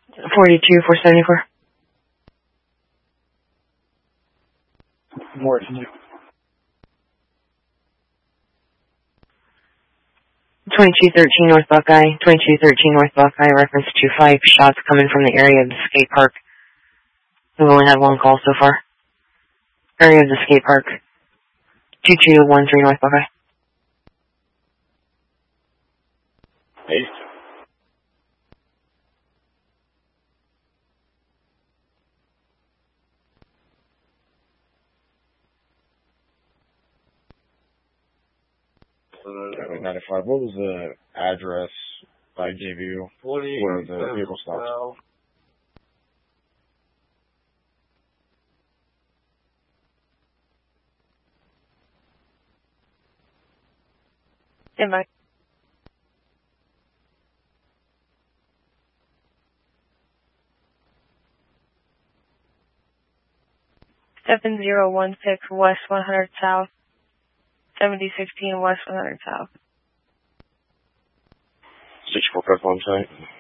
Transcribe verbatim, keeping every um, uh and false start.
forty-two, four seventy-four. More than you. twenty-two thirteen North Buckeye, twenty-two thirteen North Buckeye, reference to five shots coming from the area of the skate park. We've only had one call so far. Area of the skate park. two two one three North Buckeye. Eight. ninety-five. What was the address I gave you where the vehicle stopped? Stand by. seven zero one six West one hundred South. seventy sixteen West one hundred South. six four five on site.